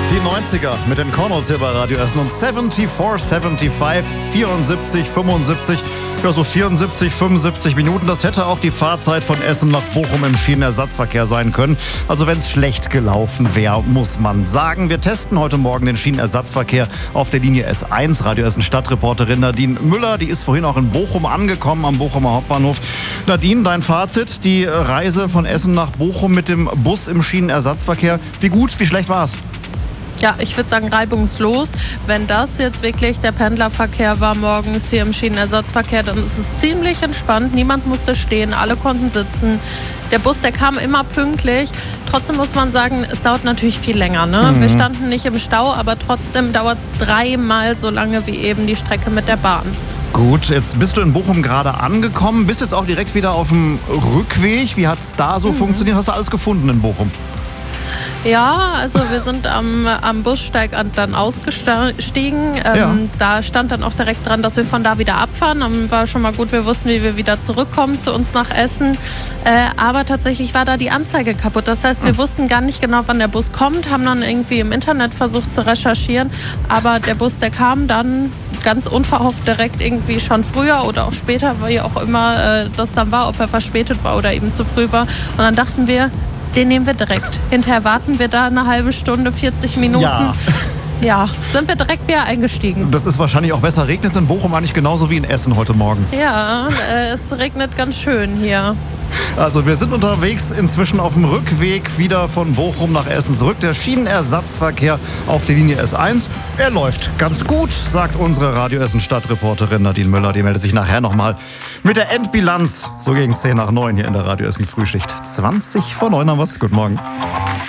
Die 90er mit den Cornells hier bei Radio Essen und 74, 75, 74, 75, ja so 74, 75 Minuten. Das hätte auch die Fahrzeit von Essen nach Bochum im Schienenersatzverkehr sein können. Also wenn es schlecht gelaufen wäre, muss man sagen. Wir testen heute Morgen den Schienenersatzverkehr auf der Linie S1. Radio Essen Stadtreporterin Nadine Müller, die ist vorhin auch in Bochum angekommen, am Bochumer Hauptbahnhof. Nadine, dein Fazit, die Reise von Essen nach Bochum mit dem Bus im Schienenersatzverkehr. Wie gut, wie schlecht war es? Ja, ich würde sagen reibungslos. Wenn das jetzt wirklich der Pendlerverkehr war morgens hier im Schienenersatzverkehr, dann ist es ziemlich entspannt. Niemand musste stehen, alle konnten sitzen. Der Bus, der kam immer pünktlich. Trotzdem muss man sagen, es dauert natürlich viel länger. Ne? Wir standen nicht im Stau, aber trotzdem dauert es 3-mal so lange wie eben die Strecke mit der Bahn. Gut, jetzt bist du in Bochum gerade angekommen, bist jetzt auch direkt wieder auf dem Rückweg. Wie hat es da so funktioniert? Hast du alles gefunden in Bochum? Ja, also wir sind am Bussteig dann ausgestiegen. Da stand dann auch direkt dran, dass wir von da wieder abfahren. Dann war schon mal gut, wir wussten, wie wir wieder zurückkommen zu uns nach Essen. Aber tatsächlich war da die Anzeige kaputt. Das heißt, wir wussten gar nicht genau, wann der Bus kommt, haben dann irgendwie im Internet versucht zu recherchieren. Aber der Bus, der kam dann ganz unverhofft direkt irgendwie schon früher oder auch später, wie auch immer das dann war, ob er verspätet war oder eben zu früh war. Und dann dachten wir, den nehmen wir direkt. Hinterher warten wir da eine halbe Stunde, 40 Minuten. Ja, sind wir direkt wieder eingestiegen. Das ist wahrscheinlich auch besser. Regnet es in Bochum eigentlich genauso wie in Essen heute Morgen? Ja, es regnet ganz schön hier. Also wir sind unterwegs inzwischen auf dem Rückweg wieder von Bochum nach Essen zurück. Der Schienenersatzverkehr auf die Linie S1, er läuft ganz gut, sagt unsere Radio Essen Stadtreporterin Nadine Müller. Die meldet sich nachher nochmal mit der Endbilanz, so gegen 10 nach 9 hier in der Radio Essen Frühschicht. 20 vor 9 haben wir's. Guten Morgen.